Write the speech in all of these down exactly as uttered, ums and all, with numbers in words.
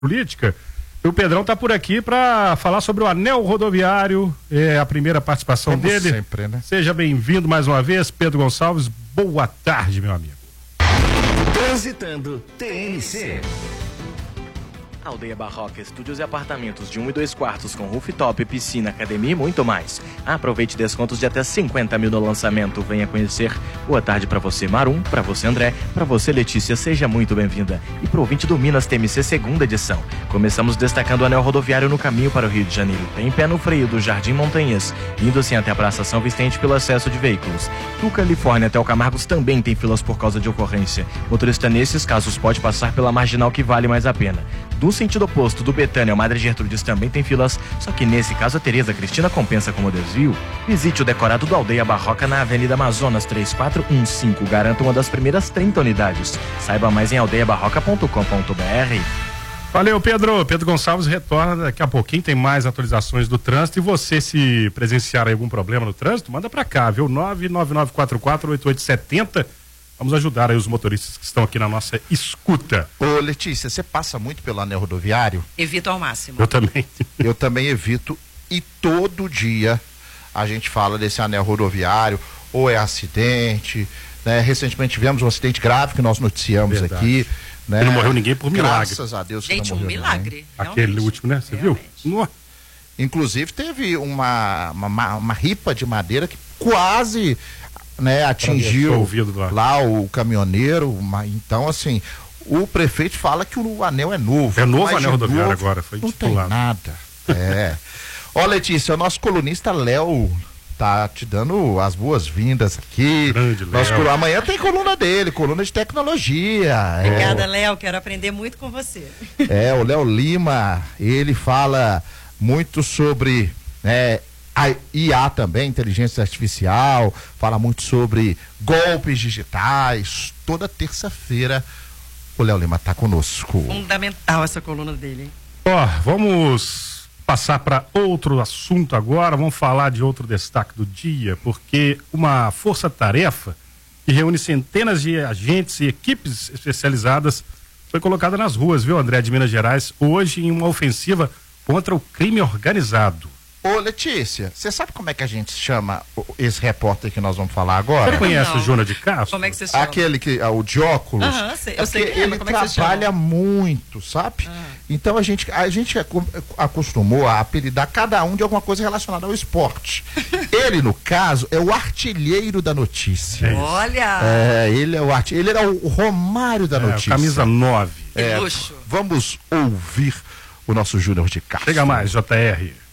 política. O Pedrão está por aqui para falar sobre o anel rodoviário, é a primeira participação Como dele. Sempre, né? Seja bem-vindo mais uma vez, Pedro Gonçalves. Boa tarde, meu amigo. Transitando T N C. Aldeia Barroca, estúdios e apartamentos de um e dois quartos com rooftop, piscina, academia e muito mais. Aproveite descontos de até cinquenta mil no lançamento. Venha conhecer. Boa tarde pra você, Marum, pra você, André, pra você, Letícia, seja muito bem-vinda. E pro ouvinte do Minas T M C segunda edição. Começamos destacando o anel rodoviário no caminho para o Rio de Janeiro. Tem pé no freio do Jardim Montanhas, indo assim até a Praça São Vicente pelo excesso de veículos. Do Califórnia até o Camargos também tem filas por causa de ocorrência. Motorista nesses casos pode passar pela marginal que vale mais a pena. Do sentido oposto, do Betânia ao Madre Gertrudes também tem filas, só que nesse caso a Tereza Cristina compensa como desvio. Visite o decorado do Aldeia Barroca na Avenida Amazonas três quatro um cinco, garanta uma das primeiras trinta unidades. Saiba mais em aldeia barroca ponto com ponto b r. Valeu, Pedro. Pedro Gonçalves retorna daqui a pouquinho, tem mais atualizações do trânsito. E você, se presenciar algum problema no trânsito, manda pra cá, viu? nove nove nove quatro quatro oito oito sete zero. Vamos ajudar aí os motoristas que estão aqui na nossa escuta. Ô, Letícia, você passa muito pelo anel rodoviário? Evito ao máximo. Eu também. Eu também evito, e todo dia a gente fala desse anel rodoviário, ou é acidente, né? Recentemente tivemos um acidente grave que nós noticiamos Verdade. aqui, né? E não morreu ninguém por milagre. Graças a Deus que Gente, não um morreu milagre. ninguém. Aquele último, né? Você Realmente. viu? Nossa. Inclusive teve uma, uma, uma ripa de madeira que quase, né, atingiu o ouvido lá. lá o caminhoneiro. Uma, então, assim, o prefeito fala que o anel é novo. É novo mas anel de rodoviário novo, agora, foi não tem titulado. nada. É. Ó, Letícia, o nosso colunista Léo tá te dando as boas-vindas aqui. Grande Léo. Nosso, amanhã tem coluna dele, coluna de tecnologia. Obrigada, é, Léo. Quero aprender muito com você. É, o Léo Lima, ele fala muito sobre, né, a I A também, inteligência artificial, fala muito sobre golpes digitais. Toda terça-feira o Léo Lima tá conosco. Fundamental essa coluna dele, hein? Ó, vamos passar para outro assunto agora, vamos falar de outro destaque do dia, porque uma força-tarefa que reúne centenas de agentes e equipes especializadas foi colocada nas ruas, viu, André, de Minas Gerais, hoje em uma ofensiva contra o crime organizado. Ô, Letícia, você sabe como é que a gente chama esse repórter que nós vamos falar agora? Você conhece Não. o Júnior de Castro? Como é que você chama? Aquele que, ah, o de óculos. Aham, sei- eu é sei porque quem é, ele mas como é que você trabalha chama? muito, sabe? Então a gente, a gente acu- acostumou a apelidar cada um de alguma coisa relacionada ao esporte. Ele, no caso, é o artilheiro da notícia. Olha! É, ele é o arte, ele era o Romário da É, notícia. camisa nove. Que É, luxo. vamos ouvir o nosso Júnior de Castro. Chega mais, J R.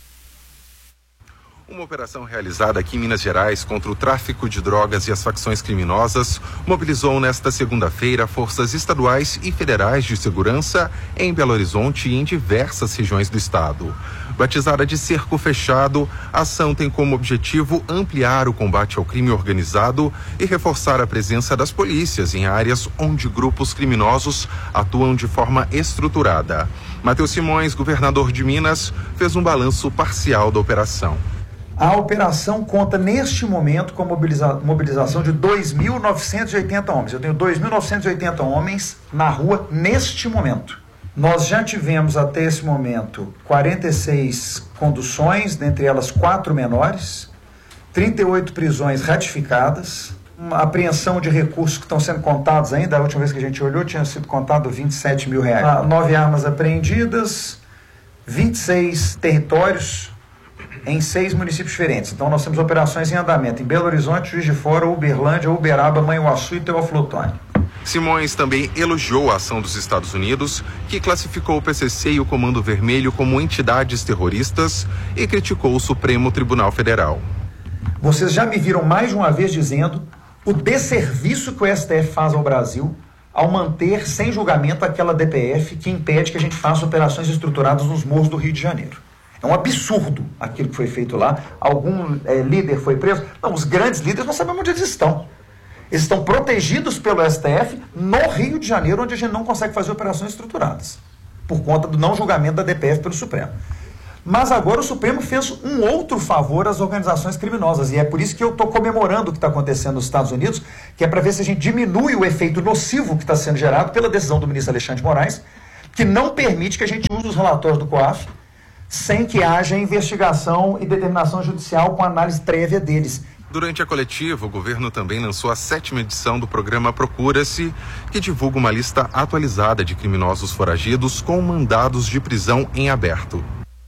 Uma operação realizada aqui em Minas Gerais contra o tráfico de drogas e as facções criminosas mobilizou nesta segunda-feira forças estaduais e federais de segurança em Belo Horizonte e em diversas regiões do estado. Batizada de Cerco Fechado, a ação tem como objetivo ampliar o combate ao crime organizado e reforçar a presença das polícias em áreas onde grupos criminosos atuam de forma estruturada. Matheus Simões, governador de Minas, fez um balanço parcial da operação. A operação conta neste momento com a mobiliza- mobilização de dois mil novecentos e oitenta homens. Eu tenho dois mil novecentos e oitenta homens na rua neste momento. Nós já tivemos até esse momento quarenta e seis conduções, dentre elas quatro menores, trinta e oito prisões ratificadas, uma apreensão de recursos que estão sendo contados ainda. A última vez que a gente olhou tinha sido contado vinte e sete mil reais. Ah, nove armas apreendidas, vinte e seis territórios em seis municípios diferentes. Então nós temos operações em andamento em Belo Horizonte, Juiz de Fora, Uberlândia, Uberaba, Manhuaçu e Teófilo Otoni. Simões também elogiou a ação dos Estados Unidos, que classificou o P C C e o Comando Vermelho como entidades terroristas e criticou o Supremo Tribunal Federal. Vocês já me viram mais de uma vez dizendo o desserviço que o S T F faz ao Brasil ao manter sem julgamento aquela D P F que impede que a gente faça operações estruturadas nos morros do Rio de Janeiro. É um absurdo aquilo que foi feito lá. Algum é, líder foi preso? Não, os grandes líderes não sabemos onde eles estão. Eles estão protegidos pelo S T F no Rio de Janeiro, onde a gente não consegue fazer operações estruturadas, por conta do não julgamento da D P F pelo Supremo. Mas agora o Supremo fez um outro favor às organizações criminosas, e é por isso que eu estou comemorando o que está acontecendo nos Estados Unidos, que é para ver se a gente diminui o efeito nocivo que está sendo gerado pela decisão do ministro Alexandre de Moraes, que não permite que a gente use os relatórios do COAF sem que haja investigação e determinação judicial com análise prévia deles. Durante a coletiva, o governo também lançou a sétima edição do programa Procura-se, que divulga uma lista atualizada de criminosos foragidos com mandados de prisão em aberto.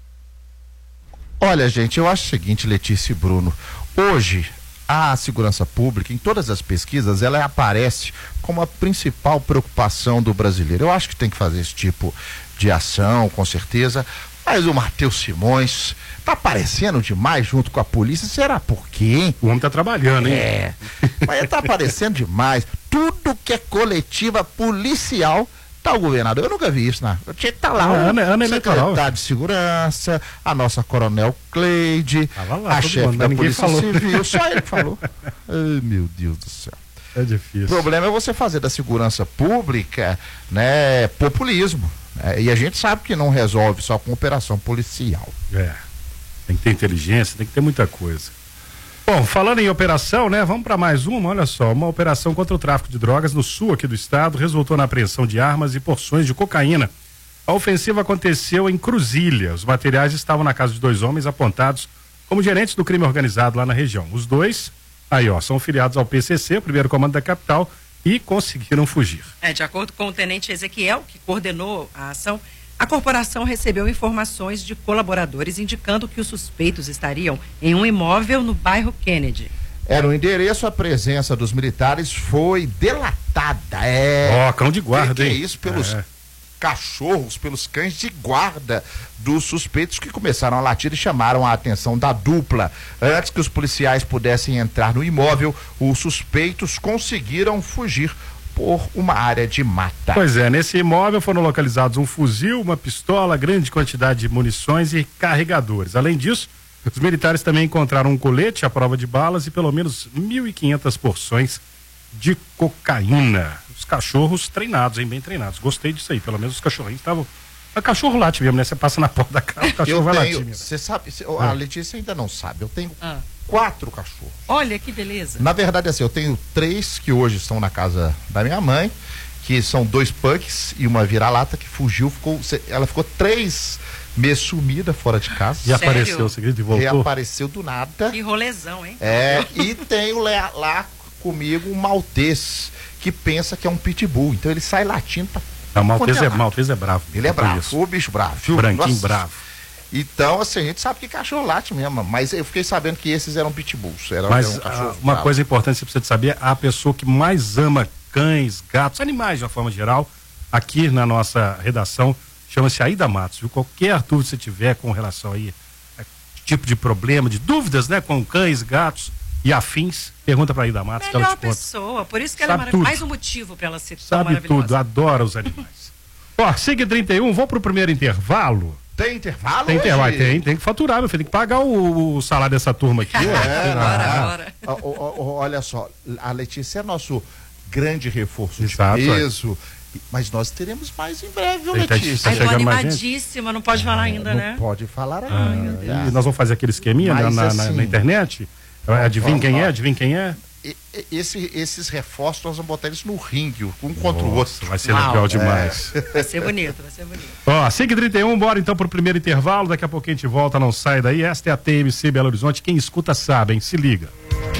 Olha, gente, eu acho o seguinte, Letícia e Bruno, hoje a segurança pública, em todas as pesquisas, ela aparece como a principal preocupação do brasileiro. Eu acho que tem que fazer esse tipo de ação, com certeza, mas o Matheus Simões tá aparecendo demais junto com a polícia, será por quê, hein? O homem tá trabalhando, hein? É, mas ele tá aparecendo demais, tudo que é coletiva policial tá o governador. Eu nunca vi isso, né? Eu tinha que estar tá lá, ah, o Ana, Ana secretário de segurança, a nossa coronel Cleide, lá, a chefe da Polícia falou. Civil, só ele que falou. Ai, meu Deus do céu. É difícil. O problema é você fazer da segurança pública, né, populismo. Né? E a gente sabe que não resolve só com operação policial. É. Tem que ter inteligência, tem que ter muita coisa. Bom, falando em operação, né? Vamos para mais uma, olha só, uma operação contra o tráfico de drogas no sul aqui do estado resultou na apreensão de armas e porções de cocaína. A ofensiva aconteceu em Cruzília. Os materiais estavam na casa de dois homens apontados como gerentes do crime organizado lá na região. Os dois, aí ó, são filiados ao P C C, o primeiro comando da capital, e conseguiram fugir. É, de acordo com o tenente Ezequiel, que coordenou a ação, a corporação recebeu informações de colaboradores indicando que os suspeitos estariam em um imóvel no bairro Kennedy. Era o endereço, a presença dos militares foi delatada. É. Ó, oh, cão de guarda, que, que hein? é isso pelos é. cachorros, pelos cães de guarda dos suspeitos que começaram a latir e chamaram a atenção da dupla. Antes que os policiais pudessem entrar no imóvel, os suspeitos conseguiram fugir por uma área de mata. Pois é, nesse imóvel foram localizados um fuzil, uma pistola, grande quantidade de munições e carregadores. Além disso, os militares também encontraram um colete à prova de balas e pelo menos mil e quinhentas porções de cocaína. Os cachorros treinados, hein? Bem treinados. Gostei disso aí, pelo menos os cachorrinhos estavam... O cachorro late mesmo, né? Você passa na porta da casa, o cachorro eu vai tenho, latir mesmo. Você sabe, cê, a Letícia ainda não sabe, eu tenho ah. quatro cachorros. Olha que beleza. Na verdade, assim, eu tenho três que hoje estão na casa da minha mãe, que são dois pugs e uma vira-lata que fugiu, ficou, ela ficou três meses sumida fora de casa. E apareceu, você acredita, e voltou? Reapareceu do nada. Que rolezão, hein? É, e tenho lá, lá comigo um maltês que pensa que é um pitbull, então ele sai latindo pra... Não, maltês é, maltês é bravo. Ele é bravo, o bicho bravo. Viu? Branquinho Nossa. bravo. Então, assim, a gente sabe que cachorro late mesmo, mas eu fiquei sabendo que esses eram pitbulls. Eram, mas eram um cachorro uma bravo. coisa importante que você precisa saber, a pessoa que mais ama cães, gatos, animais de uma forma geral, aqui na nossa redação, chama-se Aida Matos, viu? Qualquer dúvida que você tiver com relação aí, a tipo de problema, de dúvidas, né, com cães, gatos e afins, pergunta pra Aida Matos. Melhor que ela te pessoa, conta. por isso que ela Sabe é maravilhosa. tudo. Mais um motivo pra ela ser tão Sabe maravilhosa. tudo, adora os animais. Ó, Sig trinta e um, vou pro primeiro intervalo. Tem intervalo Tem hoje? intervalo, tem, tem que faturar, meu filho, tem que pagar o, o salário dessa turma aqui. É, Bora, ah, bora. ó, ó, ó, olha só, a Letícia é nosso grande reforço Exato, de peso, mas nós teremos mais em breve, viu, Ele tá- Letícia? tá Ai, tô chegando mais animadíssima, não pode falar ainda, Não né? pode falar Ah, ainda. e nós vamos fazer aquele esqueminha na, Mas, na, na- assim, na internet? Adivinha vamos quem lá. é? Adivinha quem é? E- e- esse, esses reforços, nós vamos botar eles no ringue, um contra o Nossa, outro. vai ser Uau, legal é. demais. Vai ser bonito, vai ser bonito. Ó, Sig trinta e um, bora então pro primeiro intervalo, daqui a pouquinho a gente volta, não sai daí. Esta é a T M C Belo Horizonte, quem escuta sabe, hein? Se liga.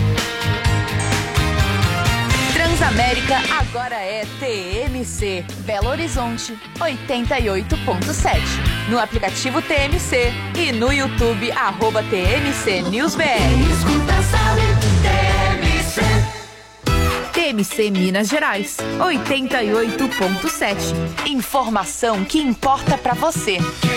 Transamérica agora é T M C Belo Horizonte oitenta e oito ponto sete. No aplicativo T M C e no YouTube arroba T M C News B R. T M C Minas Gerais oitenta e oito ponto sete. Informação que importa pra você.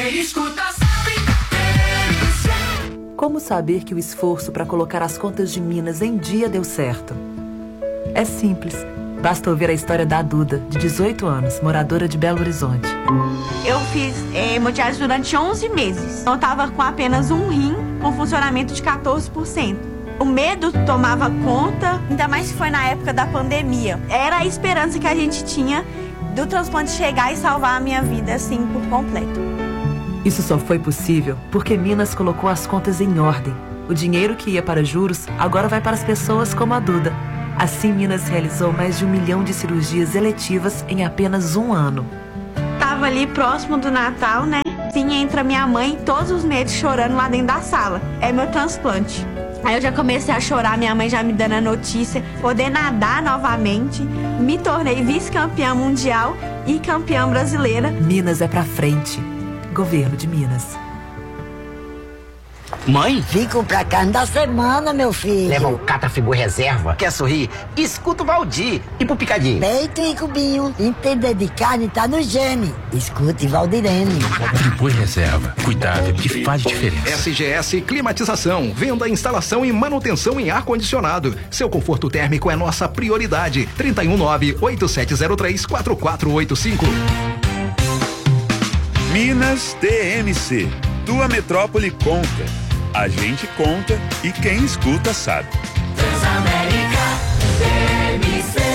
Como saber que o esforço para colocar as contas de Minas em dia deu certo? É simples. Basta ouvir a história da Duda, de dezoito anos, moradora de Belo Horizonte. Eu fiz é, hemodiálise durante onze meses. Eu estava com apenas um rim, com funcionamento de quatorze por cento. O medo tomava conta, ainda mais se foi na época da pandemia. Era a esperança que a gente tinha do transplante chegar e salvar a minha vida, assim, por completo. Isso só foi possível porque Minas colocou as contas em ordem. O dinheiro que ia para juros agora vai para as pessoas como a Duda. Assim, Minas realizou mais de um milhão de cirurgias eletivas em apenas um ano. Tava tava ali próximo do Natal, né? Sim, entra minha mãe, todos os médicos chorando lá dentro da sala. É meu transplante. Aí eu já comecei a chorar, minha mãe já me dando a notícia, poder nadar novamente, me tornei vice-campeã mundial e campeã brasileira. Minas é pra frente. Governo de Minas. Mãe? Fico pra carne da semana, meu filho. Leva um Catafibu reserva. Quer sorrir? Escuta o Valdir. E pro picadinho? Peito e cubinho. Entender de carne tá no gene. Escute Valdirene. Fribu reserva. Cuidado, é que faz diferença. S G S Climatização. Venda, instalação e manutenção em ar-condicionado. Seu conforto térmico é nossa prioridade. trinta e um nove, oito sete zero três, quatro quatro oito cinco. Minas T M C. Tua metrópole conta. A gente conta e quem escuta sabe. Transamérica T M C.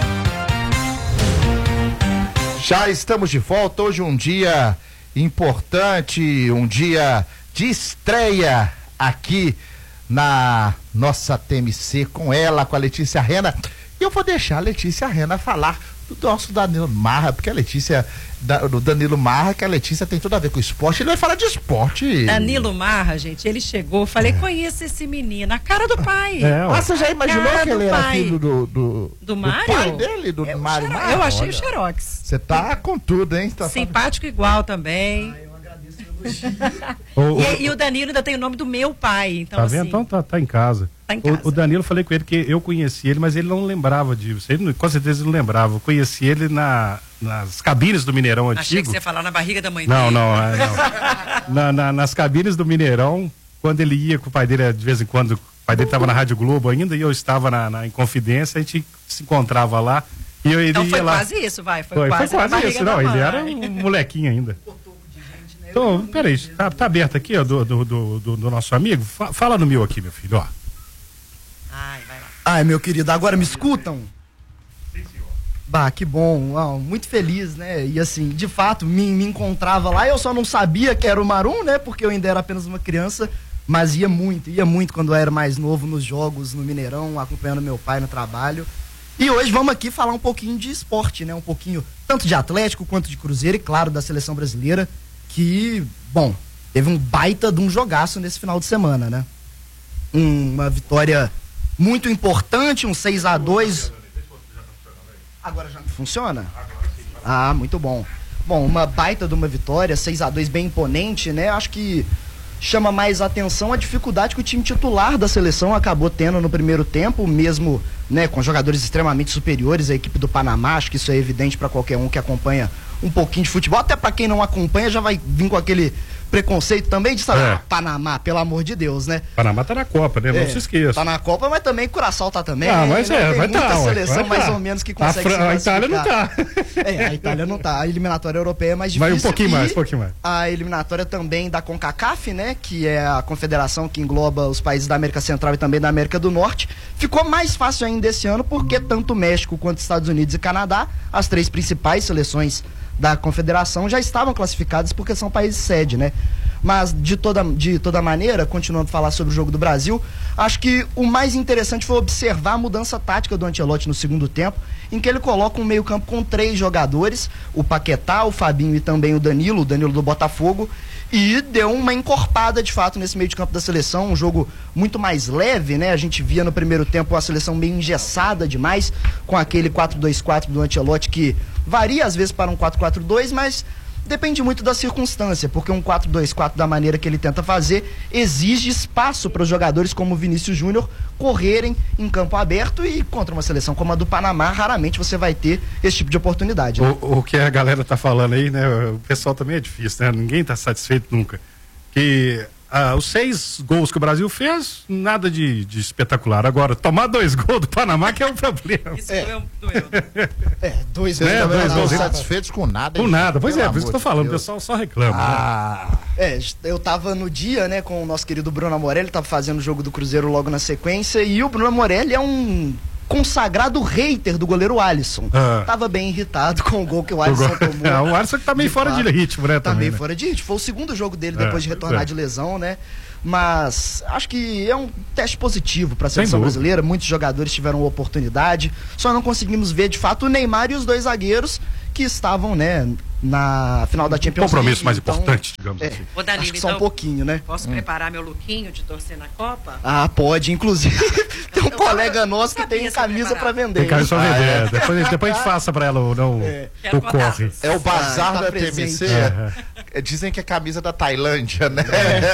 Já estamos de volta. Hoje um dia importante, um dia de estreia aqui na nossa T M C com ela, com a Letícia Rena. E eu vou deixar a Letícia Rena falar do nosso Danilo Marra, porque a Letícia, da, do Danilo Marra, que a Letícia tem tudo a ver com esporte, ele vai falar de esporte. Danilo Marra, gente, ele chegou, falei, é. conheço esse menino, a cara do pai. É, ah, você já imaginou que ele era pai. filho do, do, do, do Mário? Do pai dele, do é Mário Marra? Eu achei Olha, o Xerox. Você tá com tudo, hein? Tá simpático igual também. Ah, eu agradeço pelo e, e o Danilo ainda tem o nome do meu pai, então tá assim... vendo? Então tá, tá em casa. Tá em casa. O, o Danilo, falei com ele que eu conheci ele, mas ele não lembrava disso. Ele, com certeza ele não lembrava. Eu conheci ele na, nas cabines do Mineirão antigo. Achei que você ia falar na barriga da mãe não, dele. Não, não. na, na, nas cabines do Mineirão, quando ele ia com o pai dele, de vez em quando, o pai dele estava na Rádio Globo ainda, e eu estava na, na Inconfidência, a gente se encontrava lá. E eu, ele então foi ia lá. quase isso, vai. Foi, foi quase, foi quase isso. Não, ele era um molequinho ainda. Então, peraí, tá, tá aberto aqui, ó, do, do, do, do nosso amigo? Fa, fala no meu aqui, meu filho, ó. Ai, vai lá. Ai, meu querido, agora me escutam? Sim, senhor. Bah, que bom, uau, muito feliz, né? E assim, de fato, me, me encontrava lá, eu só não sabia que era o Marum, né? Porque eu ainda era apenas uma criança, mas ia muito, ia muito quando eu era mais novo nos jogos, no Mineirão, acompanhando meu pai no trabalho. E hoje vamos aqui falar um pouquinho de esporte, né? Um pouquinho, tanto de Atlético quanto de Cruzeiro e, claro, da seleção brasileira, que, bom, teve um baita de um jogaço nesse final de semana, né? Um, uma vitória muito importante, um seis a dois. Agora já não funciona? Ah, muito bom. Bom, uma baita de uma vitória, seis a dois bem imponente, né? Acho que chama mais atenção a dificuldade que o time titular da seleção acabou tendo no primeiro tempo, mesmo, né, com jogadores extremamente superiores à equipe do Panamá. Acho que isso é evidente para qualquer um que acompanha um pouquinho de futebol, até para quem não acompanha já vai vir com aquele preconceito também de saber, é. ah, Panamá, pelo amor de Deus, né? Panamá tá na Copa, né? Não é, se esqueça. Tá na Copa, mas também Curaçao tá também. Ah, mas né? é, Tem vai muita tá, seleção vai mais tá. ou menos que consegue a, se a Itália não tá. É, a Itália não tá. A eliminatória europeia é mais difícil. Vai um pouquinho e mais, um pouquinho mais. A eliminatória também da CONCACAF, né? Que é a confederação que engloba os países da América Central e também da América do Norte. Ficou mais fácil ainda esse ano, porque tanto México quanto Estados Unidos e Canadá, as três principais seleções da confederação, já estavam classificadas porque são países sede, né? Mas de toda, de toda maneira, continuando a falar sobre o jogo do Brasil, acho que o mais interessante foi observar a mudança tática do Ancelotti no segundo tempo, em que ele coloca um meio campo com três jogadores, o Paquetá, o Fabinho e também o Danilo, o Danilo do Botafogo, e deu uma encorpada de fato nesse meio de campo da seleção, um jogo muito mais leve, né? A gente via no primeiro tempo a seleção meio engessada demais, com aquele quatro dois quatro do Ancelotti que varia às vezes para um quatro quatro dois, mas depende muito da circunstância, porque um quatro dois quatro da maneira que ele tenta fazer exige espaço para os jogadores como o Vinícius Júnior correrem em campo aberto, e contra uma seleção como a do Panamá, raramente você vai ter esse tipo de oportunidade, né? O, o que a galera tá falando aí, né? O pessoal também é difícil, né? Ninguém tá satisfeito nunca. Que ah, os seis gols que o Brasil fez, nada de, de espetacular. Agora, tomar dois gols do Panamá que é o problema. Isso é. doeu. É, dois gols. É, dois gols satisfeitos com nada. Com nada, pois é, por isso que eu tô falando, o pessoal só reclama. Ah. Né? É, eu tava no dia, né, com o nosso querido Bruno Amorelli, tava fazendo o jogo do Cruzeiro logo na sequência, e o Bruno Amorelli é um consagrado hater do goleiro Alisson. Ah. Tava bem irritado com o gol que o Alisson o gol... tomou. É, o Alisson que tá meio fora de ritmo, né? Tá também, meio né? fora de ritmo. Foi o segundo jogo dele depois é, de retornar é. de lesão, né? Mas acho que é um teste positivo para a seleção brasileira. Muitos jogadores tiveram oportunidade, só não conseguimos ver de fato o Neymar e os dois zagueiros, que estavam, né, na final da Champions League. Compromisso mais então, importante, digamos é, assim. Ô, Danilo, acho que só então, um pouquinho, né? Posso hum. preparar meu lookinho de torcer na Copa? Ah, pode, inclusive. Tem um colega nosso que tem camisa pra vender. Tem camisa pra Ah, vender. é. Depois, depois a gente faça pra ela o, não, É. o corre. É o bazar Ah, tá da presente. T M C. É. Dizem que é camisa da Tailândia, né?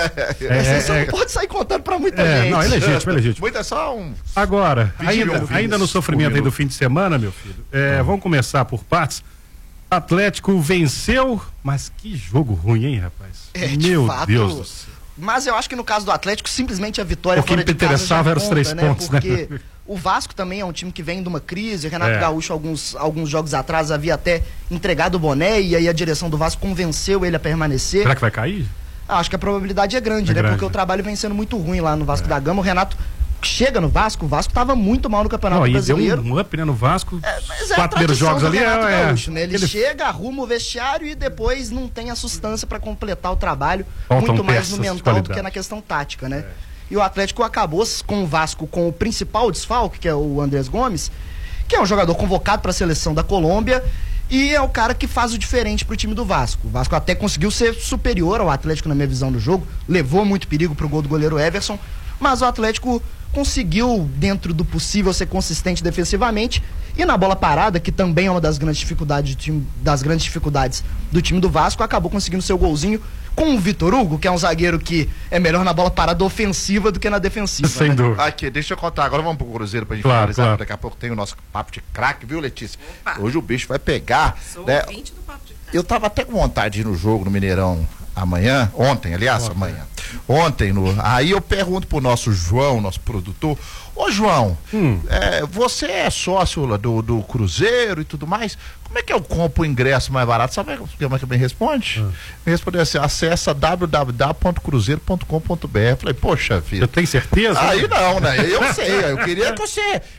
É, Você é, não pode sair contando pra muita É, gente. não, é legítimo, é legítimo. Muito é só um. Agora, Vigília ainda, ouvintes, ainda no sofrimento um aí do minuto. fim de semana, meu filho, é, vamos começar por partes. Atlético venceu, mas que jogo ruim, hein, rapaz? É, de meu fato, Deus do céu. Mas eu acho que no caso do Atlético, simplesmente a vitória O que fora me de casa interessava já eram os conta, três né? pontos, né? Porque o Vasco também é um time que vem de uma crise. O Renato É. Gaúcho, alguns, alguns jogos atrás, havia até entregado o boné e aí a direção do Vasco convenceu ele a permanecer. Será que vai cair? Ah, acho que a probabilidade é grande, É né? grande. Porque o trabalho vem sendo muito ruim lá no Vasco da Gama. O Renato chega no Vasco, o Vasco estava muito mal no Campeonato Não, aí deu Brasileiro. um up, né, no Vasco. Mas Os é a quatro primeiros tradição jogos do ali Renato é, é, Gaúcho, né? Ele ele- chega, arruma o vestiário e depois não tem a sustância para completar o trabalho. Faltam muito mais peças no de mental do qualidade. que na questão tática, né? E o Atlético acabou com o Vasco com o principal desfalque, que é o Andrés Gomes, que é um jogador convocado para a seleção da Colômbia e é o cara que faz o diferente pro time do Vasco. O Vasco até conseguiu ser superior ao Atlético na minha visão do jogo, levou muito perigo pro gol do goleiro Everson, mas o Atlético conseguiu, dentro do possível, ser consistente defensivamente e na bola parada, que também é uma das grandes dificuldades do time, das grandes dificuldades do time do Vasco, acabou conseguindo seu golzinho com o Vitor Hugo, que é um zagueiro que é melhor na bola parada ofensiva do que na defensiva. Sem né? dúvida. Aqui, deixa eu contar. Agora vamos pro Cruzeiro pra gente Claro, finalizar. claro. Daqui a pouco tem o nosso papo de craque, viu, Letícia? Opa. Hoje o bicho vai pegar. Sou né? ouvinte do Papo de Craque. Eu tava até com vontade de ir no jogo no Mineirão amanhã, ontem, aliás, Ontem. amanhã. Ontem, no, aí eu pergunto pro nosso João, nosso produtor, ô João, Hum. é, você é sócio lá do, do Cruzeiro e tudo mais, como é que eu compro o ingresso mais barato? Sabe como é que me responde? Ah. Me respondeu assim, acessa w w w ponto cruzeiro ponto com ponto b r. Eu falei, poxa vida. Você tem certeza? Aí não, né? Eu sei, eu queria que você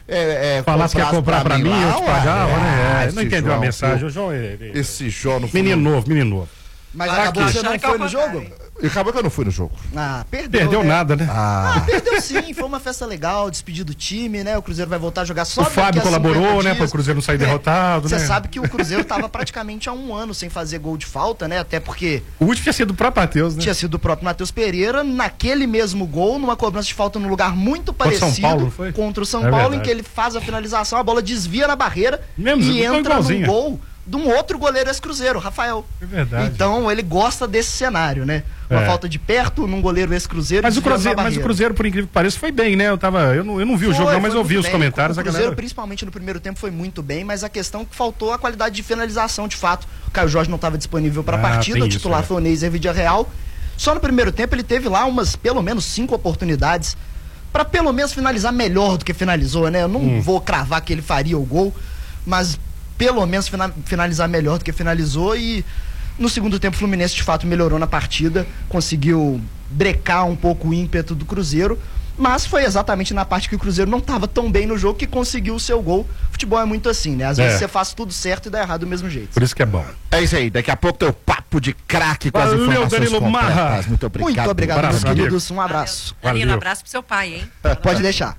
é, é, Falasse que ia comprar pra mim, lá, eu te ué. pagava, né? É, esse não entendeu João, a mensagem. viu? O João, ele- Esse João não menino novo, menino novo. Mas Ah, acabou aqui. que você não Achando que foi é o no jogo? contrário. E acabou que eu não fui no jogo. Ah, perdeu. Perdeu né? nada, né? Ah, Ah, perdeu sim, foi uma festa legal, despedir do time, né? O Cruzeiro vai voltar a jogar só O daqui Fábio a cinquenta colaborou, né, dias. para o Cruzeiro não sair derrotado, Você né? sabe que o Cruzeiro tava praticamente há um ano sem fazer gol de falta, né? Até porque O último tinha sido o próprio Matheus, né? tinha sido o próprio Matheus Pereira, naquele mesmo gol, numa cobrança de falta num lugar muito Contra o São parecido Paulo, não foi? contra o São É Paulo, verdade. em que ele faz a finalização, a bola desvia na barreira Mesmo, e foi entra num igualzinho. gol de um outro goleiro ex-Cruzeiro, Rafael. É verdade. Então ele gosta desse cenário, né? Uma É. falta de perto num goleiro ex-Cruzeiro. Mas o, desviando na Cruzeiro, mas o barreira. Cruzeiro, por incrível que pareça, foi bem, né? Eu, tava, eu, não, eu não vi o jogo, Foi, não, mas foi eu vi muito os bem. comentários. O A Cruzeiro, galera... principalmente no primeiro tempo, foi muito bem, mas a questão que faltou a qualidade de finalização, de fato. O Caio Jorge não estava disponível para a Ah, partida, tem o isso, titular né? foi o Neiser Vidiarreal. Só no primeiro tempo ele teve lá umas, pelo menos, cinco oportunidades para pelo menos finalizar melhor do que finalizou, né? Eu não Hum. vou cravar que ele faria o gol, mas pelo menos fina- finalizar melhor do que finalizou e no segundo tempo o Fluminense de fato melhorou na partida, conseguiu brecar um pouco o ímpeto do Cruzeiro, mas foi exatamente na parte que o Cruzeiro não estava tão bem no jogo que conseguiu o seu gol. Futebol é muito assim, né? Às É. vezes você faz tudo certo e dá errado do mesmo jeito. Por isso que é bom. é isso aí. Daqui a pouco tem o papo de craque com as Valeu, informações Danilo completas. Marra. Muito obrigado. Muito obrigado, Abraço, meus amigo. queridos. Um abraço. Danilo, Valeu. abraço pro seu pai, hein? Pode deixar.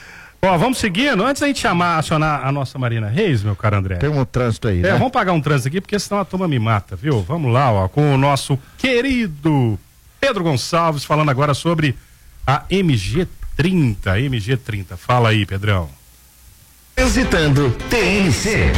Ó, vamos seguindo. Antes da gente chamar, acionar a nossa Marina Reis, meu caro André. Tem um trânsito aí, É, né? vamos pagar um trânsito aqui, porque senão a turma me mata, viu? Vamos lá, ó, com o nosso querido Pedro Gonçalves, falando agora sobre a M G trinta. M G trinta. Fala aí, Pedrão. Transitando T N C.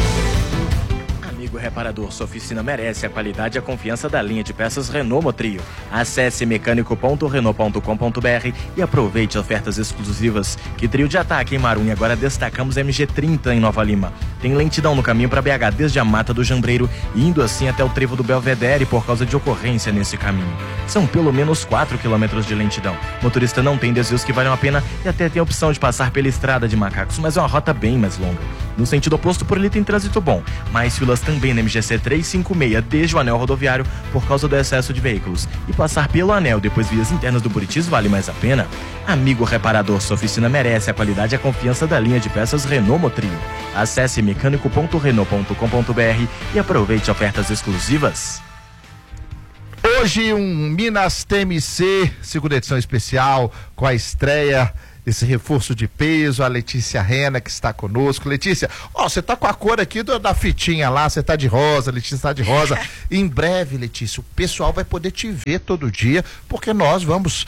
Amigo reparador, sua oficina merece a qualidade e a confiança da linha de peças Renault Motrio. Acesse mecânico ponto renault ponto com ponto b r e aproveite ofertas exclusivas. Que trio de ataque, hein, Marum? E agora destacamos a M G trinta em Nova Lima. Tem lentidão no caminho para B H desde a Mata do Jambreiro, indo assim até o trevo do Belvedere por causa de ocorrência nesse caminho. São pelo menos quatro quilômetros de lentidão. Motorista não tem desvios que valham a pena e até tem a opção de passar pela estrada de Macacos, mas é uma rota bem mais longa. No sentido oposto, por ali tem trânsito bom, mais filas também na M G C trezentos e cinquenta e seis desde o anel rodoviário por causa do excesso de veículos. E passar pelo anel depois vias internas do Buritis vale mais a pena? Amigo reparador, sua oficina merece a qualidade e a confiança da linha de peças Renault Motrio. Acesse mecânico ponto renault ponto com ponto b r e aproveite ofertas exclusivas. Hoje um Minas T M C, segunda edição especial, com a estreia esse reforço de peso, a Letícia Rena que está conosco. Letícia, ó, você tá com a cor aqui do, da fitinha lá, você tá de rosa, Letícia tá de rosa. Em breve, Letícia, o pessoal vai poder te ver todo dia, porque nós vamos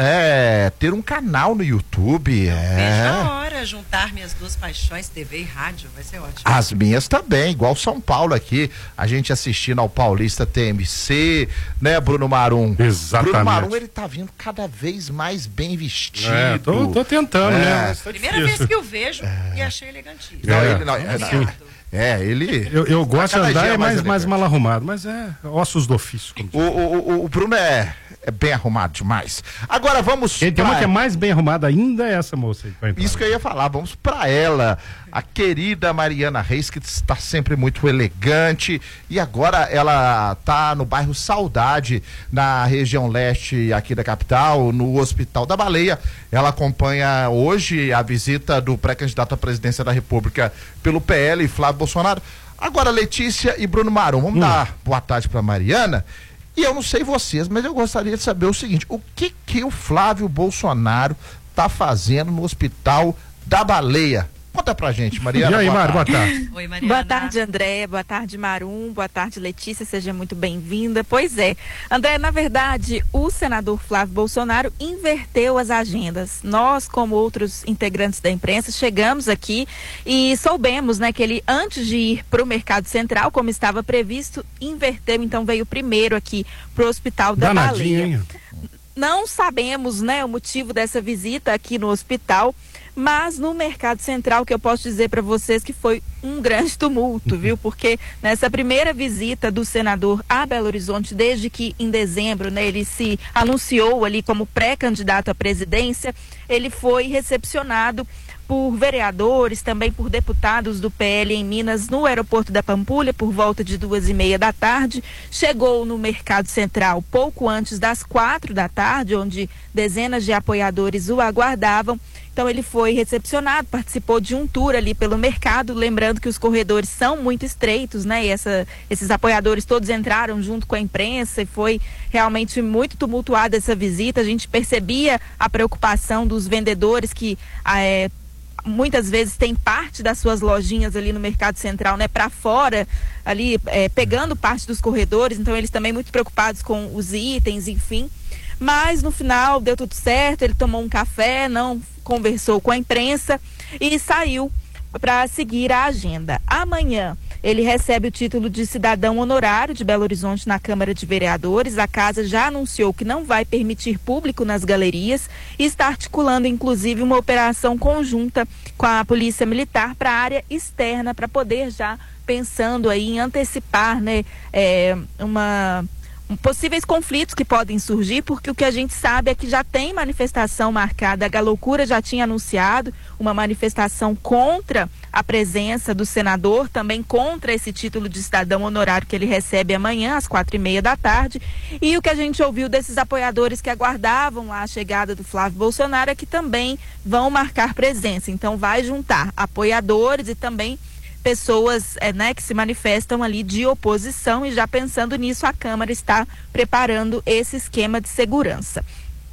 é, ter um canal no YouTube. É. Veja a hora juntar minhas duas paixões, T V e rádio, vai ser ótimo. As minhas também, igual São Paulo aqui, a gente assistindo ao Paulista T M C, né, Bruno Marum? Exatamente. Bruno Marum, ele tá vindo cada vez mais bem vestido. É, tô, tô tentando, É. né? Tá Primeira difícil. vez que eu vejo e achei elegantíssimo. Não, É. ele, não, é, não, é, ele... Eu, eu gosto de cada andar dia é mais, mais mais mal arrumado, mas é ossos do ofício. como O, o, o, o Bruno é, é bem arrumado demais. Agora vamos... Tem pra- uma que é mais bem arrumada ainda, é essa moça aí. que vai entrar. Isso que eu ia falar, vamos pra ela, a querida Mariana Reis, que está sempre muito elegante, e agora ela tá no bairro Saudade, na região leste aqui da capital, no Hospital da Baleia. Ela acompanha hoje a visita do pré-candidato à presidência da República pelo P L, Flávio Bolsonaro. Agora, Letícia e Bruno Marum, vamos Hum. dar boa tarde pra Mariana. E eu não sei vocês, mas eu gostaria de saber o seguinte: o que que o Flávio Bolsonaro tá fazendo no Hospital da Baleia? Conta pra gente, Mariana. E aí, boa Mário, boa tarde. tarde. Oi, Mariana. Boa tarde, André. Boa tarde, Marum. Boa tarde, Letícia. Seja muito bem-vinda. Pois é, André, na verdade, o senador Flávio Bolsonaro inverteu as agendas. Nós, como outros integrantes da imprensa, chegamos aqui e soubemos, né, que ele, antes de ir para o Mercado Central, como estava previsto, inverteu. Então, veio primeiro aqui para o Hospital da Danadinho, Baleia. hein? Não sabemos, né, o motivo dessa visita aqui no hospital, mas no Mercado Central, que eu posso dizer para vocês que foi um grande tumulto, viu? Porque nessa primeira visita do senador a Belo Horizonte, desde que em dezembro, né, ele se anunciou ali como pré-candidato à presidência, ele foi recepcionado por vereadores, também por deputados do P L em Minas, no aeroporto da Pampulha, por volta de duas e meia da tarde. Chegou no Mercado Central pouco antes das quatro da tarde, onde dezenas de apoiadores o aguardavam. Então ele foi recepcionado, participou de um tour ali pelo mercado, lembrando que os corredores são muito estreitos, né? E essa, esses apoiadores todos entraram junto com a imprensa e foi realmente muito tumultuada essa visita. A gente percebia a preocupação dos vendedores que é, muitas vezes tem parte das suas lojinhas ali no Mercado Central, né, para fora, ali é, pegando parte dos corredores, então eles também muito preocupados com os itens, enfim. Mas no final deu tudo certo, ele tomou um café, não conversou com a imprensa e saiu para seguir a agenda. Amanhã ele recebe o título de cidadão honorário de Belo Horizonte na Câmara de Vereadores. A casa já anunciou que não vai permitir público nas galerias e está articulando inclusive uma operação conjunta com a Polícia Militar para a área externa, para poder já pensando aí em antecipar, né, é, uma possíveis conflitos que podem surgir, porque o que a gente sabe é que já tem manifestação marcada. A Galocura já tinha anunciado uma manifestação contra a presença do senador, também contra esse título de cidadão honorário que ele recebe amanhã às quatro e meia da tarde. E o que a gente ouviu desses apoiadores que aguardavam lá a chegada do Flávio Bolsonaro é que também vão marcar presença. Então vai juntar apoiadores e também pessoas é, né, que se manifestam ali de oposição, e já pensando nisso a Câmara está preparando esse esquema de segurança.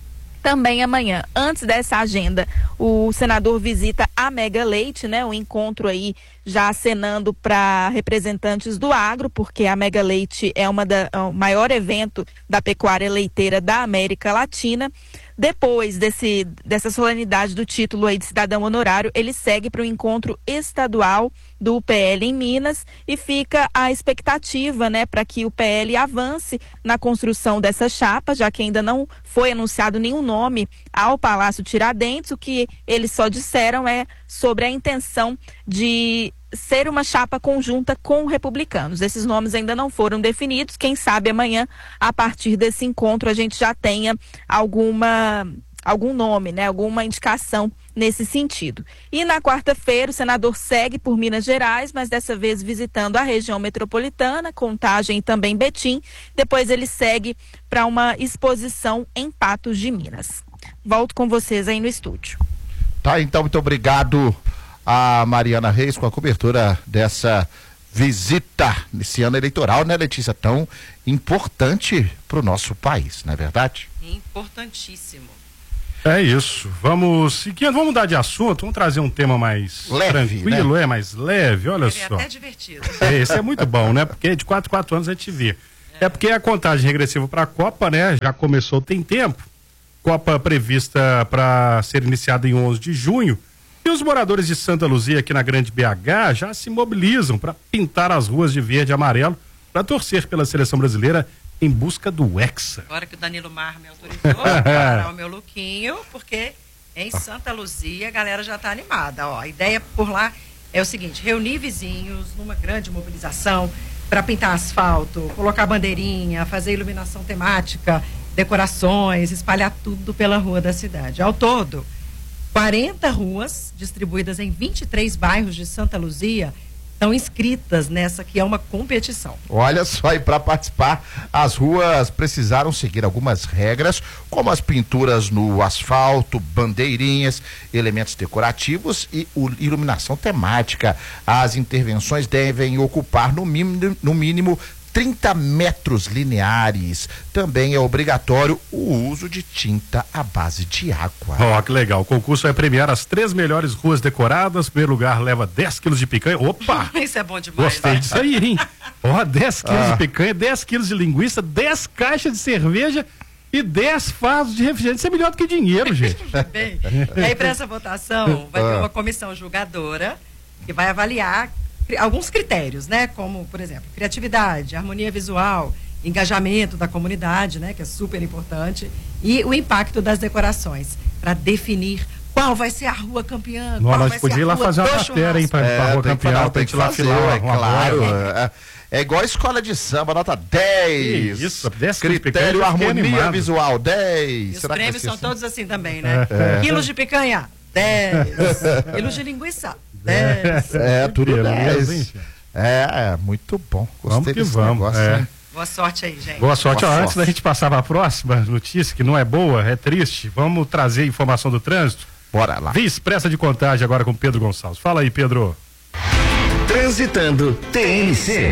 Também amanhã, antes dessa agenda, o senador visita a Mega Leite, né? Um encontro aí já acenando para representantes do agro, porque a Mega Leite é uma da, é o maior evento da pecuária leiteira da América Latina. Depois desse, dessa solenidade do título aí de cidadão honorário, ele segue para o encontro estadual do P L em Minas e fica a expectativa, né, para que o P L avance na construção dessa chapa, já que ainda não foi anunciado nenhum nome ao Palácio Tiradentes. O que eles só disseram é sobre a intenção de ser uma chapa conjunta com republicanos. Esses nomes ainda não foram definidos. Quem sabe amanhã, a partir desse encontro, a gente já tenha alguma, algum nome, né? Alguma indicação nesse sentido. E na quarta-feira, o senador segue por Minas Gerais, mas dessa vez visitando a região metropolitana, Contagem e também Betim. Depois ele segue para uma exposição em Patos de Minas. Volto com vocês aí no estúdio. Tá, então, muito obrigado a Mariana Reis com a cobertura dessa visita nesse ano eleitoral, né, Letícia? Tão importante para o nosso país, não é verdade? Importantíssimo. É isso. Vamos seguindo, vamos mudar de assunto, vamos trazer um tema mais leve, tranquilo, né? é mais leve, olha É só. até divertido. É, esse é muito bom, né? Porque de quatro em quatro anos a gente vê. É, é porque a contagem regressiva para a Copa, né? Já começou tem tempo. Copa prevista para ser iniciada em onze de junho. E os moradores de Santa Luzia, aqui na Grande B H, já se mobilizam para pintar as ruas de verde e amarelo para torcer pela seleção brasileira em busca do Hexa. Agora que o Danilo Mar me autorizou para parar o meu lookinho, porque em Santa Luzia a galera já está animada. Ó, a ideia por lá é o seguinte: reunir vizinhos numa grande mobilização para pintar asfalto, colocar bandeirinha, fazer iluminação temática, decorações, espalhar tudo pela rua da cidade. Ao todo, quarenta ruas distribuídas em vinte e três bairros de Santa Luzia estão inscritas nessa que é uma competição. Olha só, e para participar, as ruas precisaram seguir algumas regras, como as pinturas no asfalto, bandeirinhas, elementos decorativos e o- iluminação temática. As intervenções devem ocupar no mínimo, no mínimo trinta metros lineares. Também é obrigatório o uso de tinta à base de água. Ó, que legal. O concurso vai premiar as três melhores ruas decoradas. O primeiro lugar leva dez quilos de picanha. Opa! Isso é bom demais. Gostei né? disso aí, hein? Ó, dez quilos Ah. de picanha, dez quilos de linguiça, dez caixas de cerveja e dez vasos de refrigerante. Isso é melhor do que dinheiro, gente. Bem, e aí, para essa votação, vai ter Ah. uma comissão julgadora que vai avaliar cri- alguns critérios, né? Como, por exemplo, criatividade, harmonia visual, engajamento da comunidade, né? Que é super importante, e o impacto das decorações, para definir qual vai ser a rua campeã. Nós, qual nós vai podia ser ir a lá rua fazer uma do matéria, hein, pra, churrasco. pra rua tem que campeã, falar, pra tem gente que ir lá fazer, filar uma, é uma claro. bola. É, é igual a escola de samba, nota dez. Que isso, dez quilos de picanha, Critério, eu fiquei harmonia animado. visual, dez. E os Será que prêmios vai são ser todos assim também, né? É. Quilos de picanha, dez. Quilos de linguiça, dez. É, tudo Beleza, dez. hein? É, é, muito bom. Gostei Vamos que desse vamos, negócio, é. hein? Boa sorte aí, gente. Boa sorte. Boa Ó, sorte. antes da gente passar para a próxima notícia, que não é boa, é triste, vamos trazer informação do trânsito. Bora lá. Via Expressa de Contagem agora com Pedro Gonçalves. Fala aí, Pedro. Transitando T N C.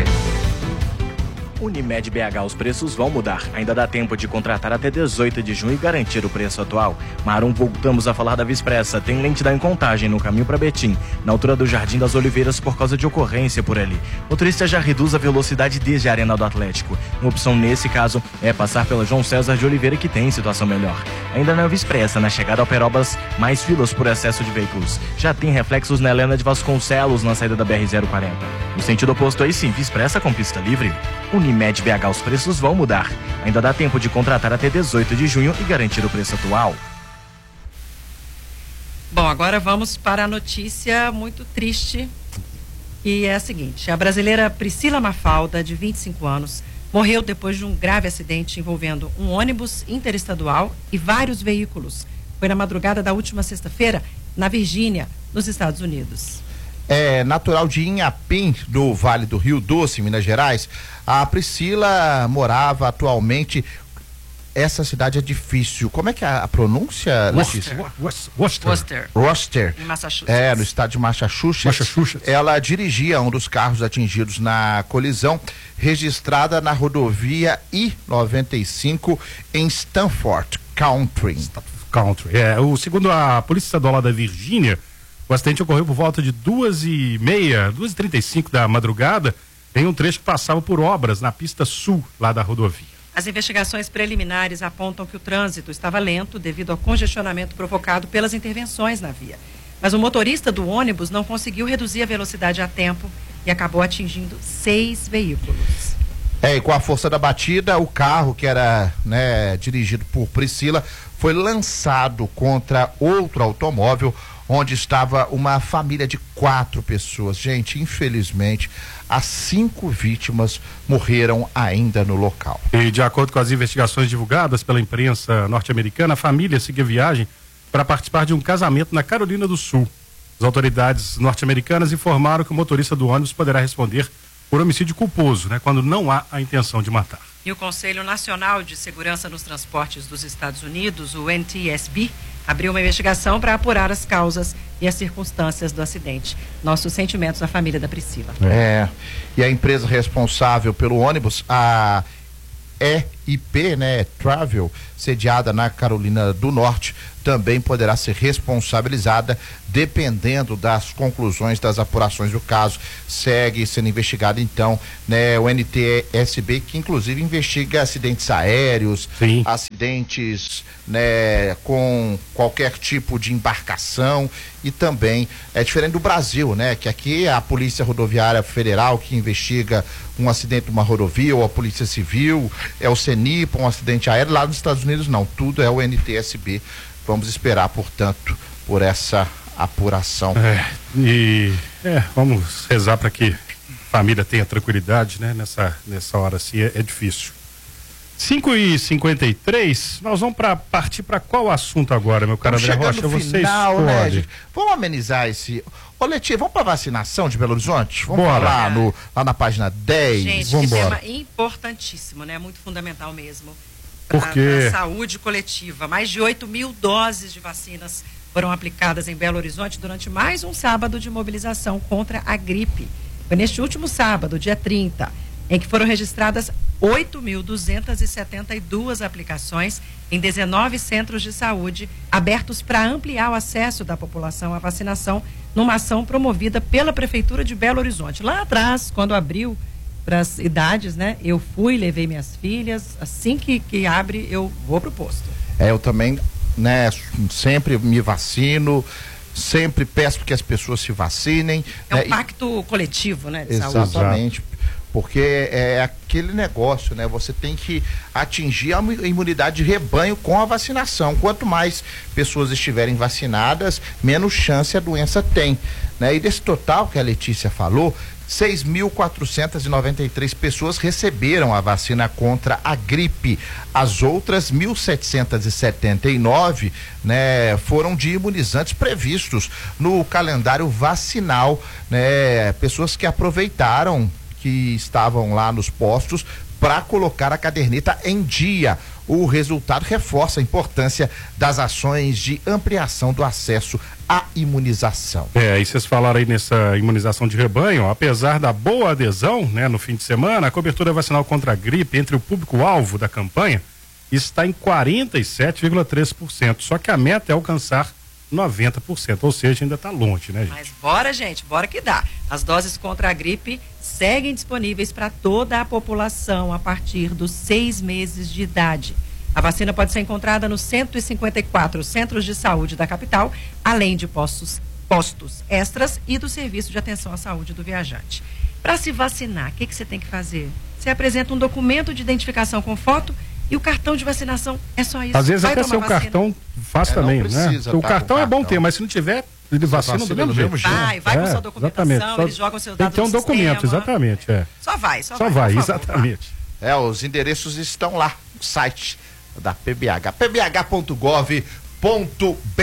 Unimed B H, os preços vão mudar. Ainda dá tempo de contratar até dezoito de junho e garantir o preço atual. Marum, voltamos a falar da Via Expressa. Tem lentidão em Contagem no caminho para Betim, na altura do Jardim das Oliveiras, por causa de ocorrência por ali. O motorista já reduz a velocidade desde a Arena do Atlético. Uma opção nesse caso é passar pela João César de Oliveira, que tem situação melhor. Ainda na Via Expressa, na chegada ao Perobas, mais filas por excesso de veículos. Já tem reflexos na Helena de Vasconcelos, na saída da B R zero quarenta. No sentido oposto, aí sim, Via Expressa com pista livre. Unimed B H, os preços vão mudar. Ainda dá tempo de contratar até dezoito de junho e garantir o preço atual. Bom, agora vamos para a notícia muito triste, que é a seguinte: a brasileira Priscila Mafalda, de vinte e cinco anos, morreu depois de um grave acidente envolvendo um ônibus interestadual e vários veículos. Foi na madrugada da última sexta-feira, na Virgínia, nos Estados Unidos. É natural de Inhapim, do Vale do Rio Doce, Minas Gerais. A Priscila morava atualmente. Essa cidade é difícil. Como é que é a pronúncia, Letícia? Worcester. Worcester. Worcester. Em Massachusetts. É, no estado de Massachusetts. Massachusetts. Ela dirigia um dos carros atingidos na colisão, registrada na rodovia I noventa e cinco em Stanford Country. Country. É, o, segundo a Polícia Estadual lá da Virgínia, o acidente ocorreu por volta de duas e meia, duas e trinta e cinco da madrugada, em um trecho que passava por obras na pista sul lá da rodovia. As investigações preliminares apontam que o trânsito estava lento devido ao congestionamento provocado pelas intervenções na via. Mas o motorista do ônibus não conseguiu reduzir a velocidade a tempo e acabou atingindo seis veículos. É, e com a força da batida, o carro que era, né, dirigido por Priscila foi lançado contra outro automóvel onde estava uma família de quatro pessoas. Gente, infelizmente, as cinco vítimas morreram ainda no local. E de acordo com as investigações divulgadas pela imprensa norte-americana, a família seguia viagem para participar de um casamento na Carolina do Sul. As autoridades norte-americanas informaram que o motorista do ônibus poderá responder por homicídio culposo, né, quando não há a intenção de matar. E o Conselho Nacional de Segurança nos Transportes dos Estados Unidos, o N T S B, abriu uma investigação para apurar as causas e as circunstâncias do acidente. Nossos sentimentos à família da Priscila. É, e a empresa responsável pelo ônibus, a E I P, né, Travel, sediada na Carolina do Norte, também poderá ser responsabilizada, dependendo das conclusões das apurações do caso. Segue sendo investigado, então, né, o N T S B, que inclusive investiga acidentes aéreos, Sim. acidentes, né, com qualquer tipo de embarcação, e também é diferente do Brasil, né, que aqui é a Polícia Rodoviária Federal que investiga um acidente numa rodovia, ou a Polícia Civil, é o CENIPA, um acidente aéreo. Lá nos Estados Unidos não, tudo é o N T S B. Vamos esperar, portanto, por essa apuração. É, e é, vamos rezar para que a família tenha tranquilidade, né? Nessa, nessa hora assim é, é difícil. cinco e cinquenta e três, nós vamos pra, partir para qual assunto agora, meu caro André Rocha? No Você final, escolhe. né, gente? Vamos amenizar esse... Ô, Letícia, vamos para vacinação de Belo Horizonte? Vamos Bora. lá, no, lá na página dez. Gente, vamos que embora. tema importantíssimo, né? Muito fundamental mesmo. Por quê? Para a saúde coletiva. Mais de oito mil doses de vacinas foram aplicadas em Belo Horizonte durante mais um sábado de mobilização contra a gripe. Foi neste último sábado, dia trinta, em que foram registradas oito mil duzentas e setenta e duas aplicações em dezenove centros de saúde abertos para ampliar o acesso da população à vacinação, numa ação promovida pela Prefeitura de Belo Horizonte. Lá atrás, quando abriu para as idades, né, eu fui, levei minhas filhas, assim que, que abre, eu vou pro posto. É, eu também, né, sempre me vacino, sempre peço que as pessoas se vacinem. É né, um pacto e... coletivo, né, de Exatamente. saúde. Exatamente. Porque é aquele negócio, né? Você tem que atingir a imunidade de rebanho com a vacinação. Quanto mais pessoas estiverem vacinadas, menos chance a doença tem, né? E desse total que a Letícia falou, seis mil quatrocentas e noventa e três pessoas receberam a vacina contra a gripe. As outras mil setecentas e setenta e nove, né, foram de imunizantes previstos no calendário vacinal, né? Pessoas que aproveitaram que estavam lá nos postos para colocar a caderneta em dia. O resultado reforça a importância das ações de ampliação do acesso à imunização. É, e vocês falaram aí nessa imunização de rebanho, ó, apesar da boa adesão, né, no fim de semana, a cobertura vacinal contra a gripe entre o público-alvo da campanha está em quarenta e sete vírgula três por cento, só que a meta é alcançar noventa por cento, ou seja, ainda está longe, né, gente? Mas bora, gente, bora que dá. As doses contra a gripe seguem disponíveis para toda a população a partir dos seis meses de idade. A vacina pode ser encontrada nos cento e cinquenta e quatro centros de saúde da capital, além de postos, postos extras e do serviço de atenção à saúde do viajante. Para se vacinar, o que, que você tem que fazer? Você apresenta um documento de identificação com foto e o cartão de vacinação, é só isso. Às vezes Vai até seu vacina. cartão faz É, também, não né? precisa O tá cartão com é bom cartão. ter, mas se não tiver, ele vacina do mesmo jeito. Vai, vai com É, sua documentação, exatamente. eles jogam seu Tem dado que ter um no documento, sistema. exatamente, é. Só vai, só, Só vai, vai, por favor, exatamente. É, os endereços estão lá no site da P B H, p b h ponto gov ponto b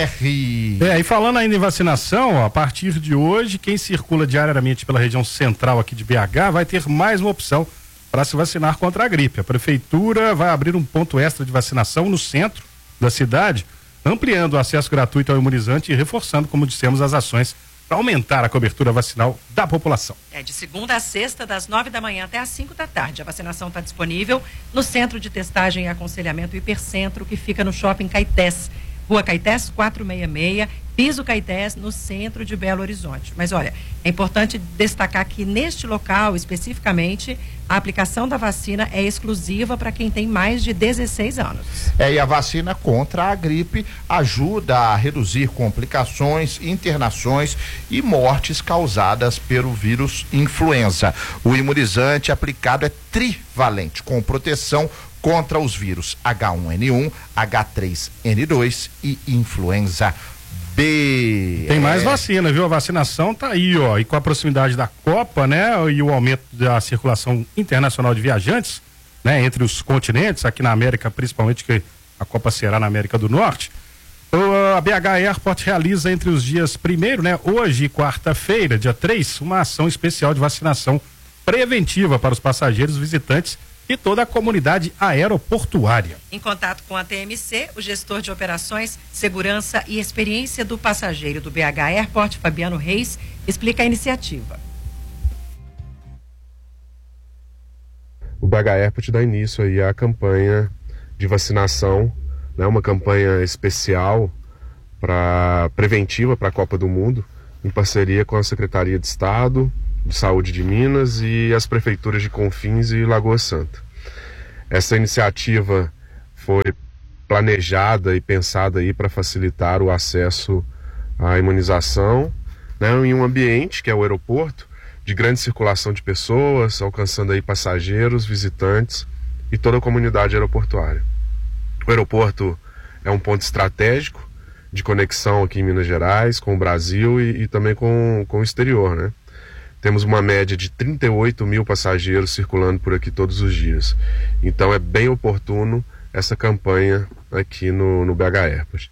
r. É, e falando ainda em vacinação, ó, a partir de hoje, quem circula diariamente pela região central aqui de B H vai ter mais uma opção para se vacinar contra a gripe. A prefeitura vai abrir um ponto extra de vacinação no centro da cidade, ampliando o acesso gratuito ao imunizante e reforçando, como dissemos, as ações para aumentar a cobertura vacinal da população. É de segunda a sexta, das nove da manhã até às cinco da tarde. A vacinação está disponível no Centro de Testagem e Aconselhamento Hipercentro, que fica no Shopping Caetés, Rua Caetés quatrocentos e sessenta e seis, Piso Caetés, no centro de Belo Horizonte. Mas olha, é importante destacar que neste local, especificamente, a aplicação da vacina é exclusiva para quem tem mais de dezesseis anos. É, e a vacina contra a gripe ajuda a reduzir complicações, internações e mortes causadas pelo vírus influenza. O imunizante aplicado é trivalente, com proteção contra os vírus H um N um, H três N dois e influenza B. Tem mais vacina, viu? A vacinação tá aí, ó. E com a proximidade da Copa, né? E o aumento da circulação internacional de viajantes, né? Entre os continentes, aqui na América, principalmente, que a Copa será na América do Norte. A B H Airport realiza entre os dias primeiro, né? Hoje e quarta-feira, dia três, uma ação especial de vacinação preventiva para os passageiros, visitantes e toda a comunidade aeroportuária. Em contato com a T M C, o gestor de operações, segurança e experiência do passageiro do B H Airport, Fabiano Reis, explica a iniciativa. O B H Airport dá início aí à campanha de vacinação né, uma campanha especial para preventiva para a Copa do Mundo, em parceria com a Secretaria de Estado de Saúde de Minas e as prefeituras de Confins e Lagoa Santa. Essa iniciativa foi planejada e pensada aí para facilitar o acesso à imunização, né, em um ambiente que é o aeroporto, de grande circulação de pessoas, alcançando aí passageiros, visitantes e toda a comunidade aeroportuária. O aeroporto é um ponto estratégico de conexão aqui em Minas Gerais com o Brasil e, e também com, com o exterior, né? Temos uma média de trinta e oito mil passageiros circulando por aqui todos os dias. Então é bem oportuno essa campanha aqui no, no B H Airport.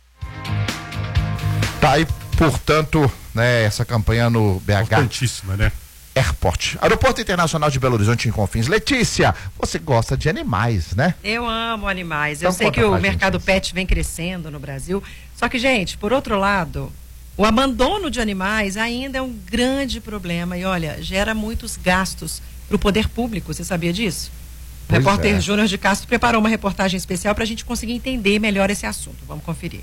Tá aí, portanto, né, essa campanha no B H Importantíssima, né? Airport. Aeroporto Internacional de Belo Horizonte em Confins. Letícia, você gosta de animais, né? Eu amo animais. Então Eu sei que o mercado gente. pet vem crescendo no Brasil. Só que, gente, por outro lado, o abandono de animais ainda é um grande problema e, olha, gera muitos gastos para o poder público. Você sabia disso? O Pois repórter é. Júnior de Castro preparou uma reportagem especial para a gente conseguir entender melhor esse assunto. Vamos conferir.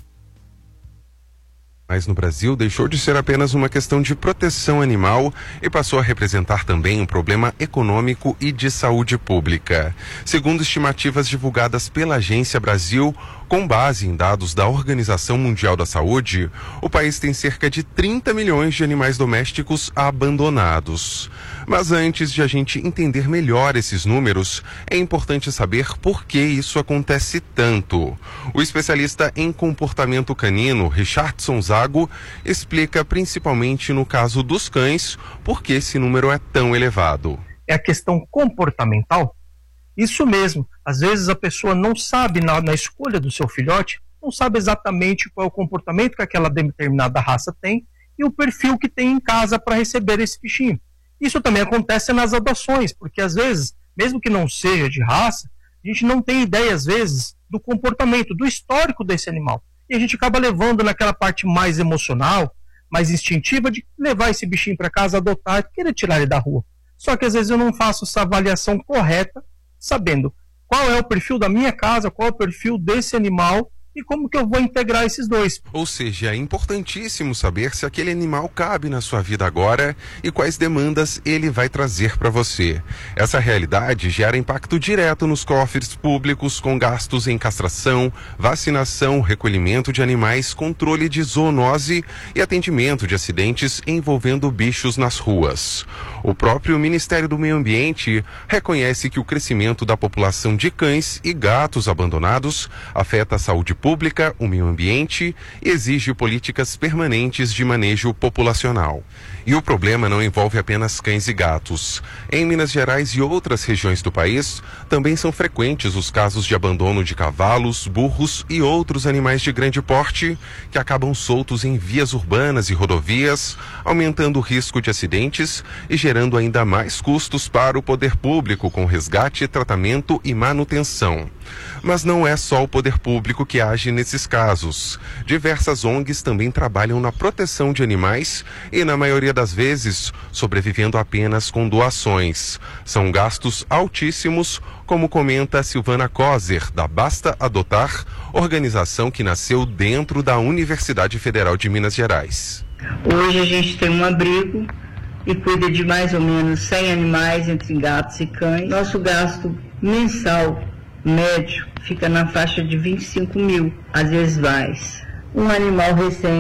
Mas no Brasil deixou de ser apenas uma questão de proteção animal e passou a representar também um problema econômico e de saúde pública. Segundo estimativas divulgadas pela Agência Brasil, com base em dados da Organização Mundial da Saúde, o país tem cerca de trinta milhões de animais domésticos abandonados. Mas antes de a gente entender melhor esses números, é importante saber por que isso acontece tanto. O especialista em comportamento canino, Richardson Zago, explica principalmente no caso dos cães por que esse número é tão elevado. É a questão comportamental. Isso mesmo, às vezes a pessoa não sabe na, na escolha do seu filhote, não sabe exatamente qual é o comportamento que aquela determinada raça tem e o perfil que tem em casa para receber esse bichinho. Isso também acontece nas adoções, porque às vezes, mesmo que não seja de raça, a gente não tem ideia às vezes do comportamento, do histórico desse animal. E a gente acaba levando naquela parte mais emocional, mais instintiva de levar esse bichinho para casa, adotar e querer tirar ele da rua. Só que às vezes eu não faço essa avaliação correta, sabendo qual é o perfil da minha casa, qual é o perfil desse animal e como que eu vou integrar esses dois. Ou seja, é importantíssimo saber se aquele animal cabe na sua vida agora e quais demandas ele vai trazer para você. Essa realidade gera impacto direto nos cofres públicos com gastos em castração, vacinação, recolhimento de animais, controle de zoonose e atendimento de acidentes envolvendo bichos nas ruas. O próprio Ministério do Meio Ambiente reconhece que o crescimento da população de cães e gatos abandonados afeta a saúde pública, o meio ambiente e exige políticas permanentes de manejo populacional. E o problema não envolve apenas cães e gatos. Em Minas Gerais e outras regiões do país, também são frequentes os casos de abandono de cavalos, burros e outros animais de grande porte que acabam soltos em vias urbanas e rodovias, aumentando o risco de acidentes e gerando ainda mais custos para o poder público com resgate, tratamento e manutenção. Mas não é só o poder público que age nesses casos. Diversas O N Gs também trabalham na proteção de animais e, na maioria das vezes, sobrevivendo apenas com doações. São gastos altíssimos, como comenta Silvana Kozer, da Basta Adotar, organização que nasceu dentro da Universidade Federal de Minas Gerais. Hoje a gente tem um abrigo e cuida de mais ou menos cem animais, entre gatos e cães. Nosso gasto mensal médio fica na faixa de vinte e cinco mil, às vezes mais. Um animal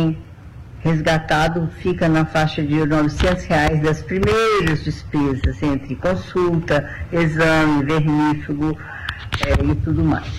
recém-resgatado fica na faixa de novecentos reais das primeiras despesas, entre consulta, exame, vermífugo é, e tudo mais.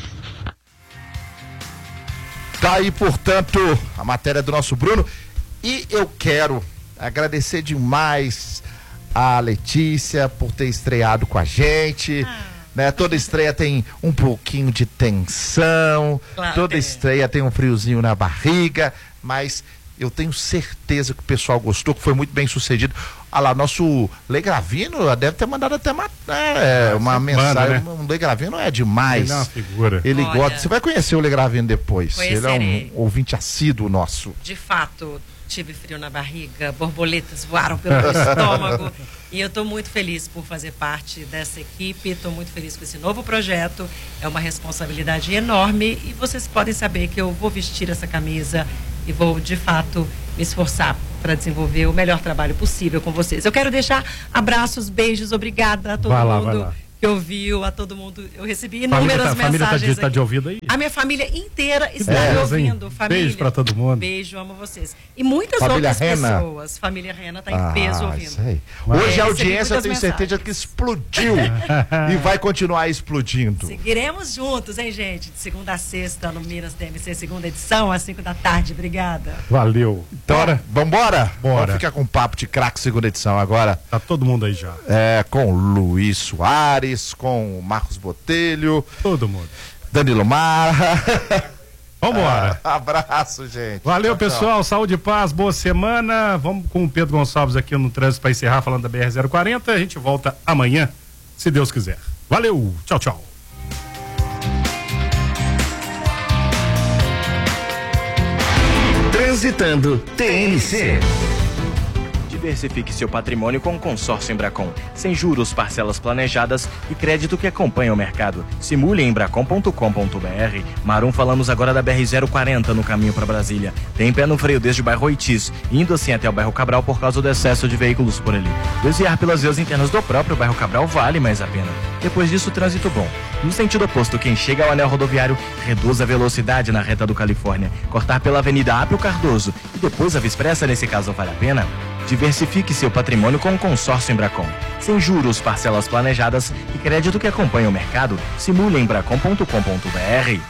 Tá aí, portanto, a matéria do nosso Bruno. E eu quero agradecer demais a Letícia por ter estreado com a gente. Ah. Né? Toda estreia tem um pouquinho de tensão, claro, toda é. estreia tem um friozinho na barriga, mas eu tenho certeza que o pessoal gostou, que foi muito bem sucedido. Ah lá, nosso Legravino deve ter mandado até uma, é, uma mensagem. Manda, né? Um Legravino é demais. Ele é uma figura. Ele Olha, gosta. Você vai conhecer o Legravino depois. Conhecerei. Ele é um ouvinte assíduo nosso. De fato, tive frio na barriga, borboletas voaram pelo meu estômago. E eu estou muito feliz por fazer parte dessa equipe, estou muito feliz com esse novo projeto, é uma responsabilidade enorme e vocês podem saber que eu vou vestir essa camisa e vou, de fato, me esforçar para desenvolver o melhor trabalho possível com vocês. Eu quero deixar abraços, beijos, obrigada a todo vai lá, mundo vai lá. que ouviu, a todo mundo. Eu recebi Família inúmeras tá- família tá de- mensagens. tá de aqui. ouvido aí? A minha família inteira está beleza, me hein? ouvindo. Família. Beijo pra todo mundo. Beijo, amo vocês. E muitas Família outras Rena. pessoas. Família Rena está em Ah, peso ouvindo. isso aí. É, Hoje a recebi audiência, eu muitas tenho mensagens. certeza que explodiu e vai continuar explodindo. Seguiremos juntos, hein, gente? De segunda a sexta no Minas T M C, segunda edição, às cinco da tarde. Obrigada. Valeu. Bora? Vambora? Bora. Vamos ficar com um papo de craque segunda edição agora. Tá todo mundo aí já. É, com Luiz Soares, com Marcos Botelho. Todo mundo. Danilo Marra. Vambora. Ah, abraço, gente. Valeu, Tchau, tchau. pessoal. Saúde e paz, boa semana. Vamos com o Pedro Gonçalves aqui no trânsito para encerrar falando da B R zero quarenta. A gente volta amanhã, se Deus quiser. Valeu, tchau, tchau. Transitando T N C. Diversifique seu patrimônio com o consórcio Embracon. Sem juros, parcelas planejadas e crédito que acompanha o mercado. Simule em embracon ponto com ponto br. Marum, falamos agora da B R zero quarenta no caminho para Brasília. Tem pé no freio desde o bairro Oitis, indo assim até o bairro Cabral por causa do excesso de veículos por ali. Desviar pelas vias internas do próprio bairro Cabral vale mais a pena. Depois disso, trânsito bom. No sentido oposto, quem chega ao anel rodoviário reduz a velocidade na reta do Califórnia. Cortar pela Avenida Apio Cardoso e depois a Via Expressa, nesse caso, vale a pena? Diversifique seu patrimônio com o consórcio Embracon. Sem juros, parcelas planejadas e crédito que acompanha o mercado. Simule em embracon ponto com ponto br.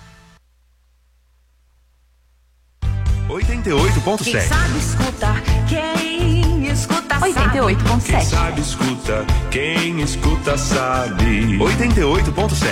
oitenta e oito ponto Quem sete. sabe escuta, quem escuta sabe. oitenta e oito ponto Quem sete. sabe escuta, quem escuta sabe. oitenta e oito ponto sete.